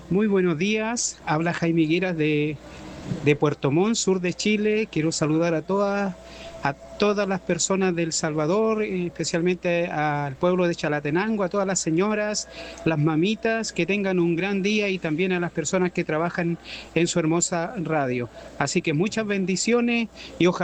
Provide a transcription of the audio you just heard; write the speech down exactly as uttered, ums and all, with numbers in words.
Muy buenos días, habla Jaime Higueras de, de Puerto Montt, sur de Chile. Quiero saludar a todas, a todas las personas del Salvador, eh, especialmente al pueblo de Chalatenango, a todas las señoras, las mamitas, que tengan un gran día y también a las personas que trabajan en su hermosa radio. Así que muchas bendiciones y ojalá